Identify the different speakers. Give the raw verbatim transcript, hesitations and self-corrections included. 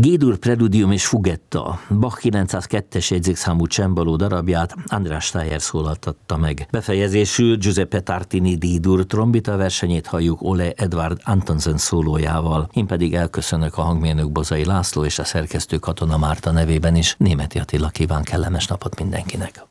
Speaker 1: G-dur Preludium és Fugetta, Bach kilencszázkettes jegyzékszámú csembaló darabját András Steyer szólaltatta meg. Befejezésül Giuseppe Tartini D-dur trombita versenyét halljuk Ole Edvard Antonsen szólójával. Én pedig elköszönök a hangmérnök Bozai László és a szerkesztő Katona Márta nevében is. Németi Attila kíván kellemes napot mindenkinek.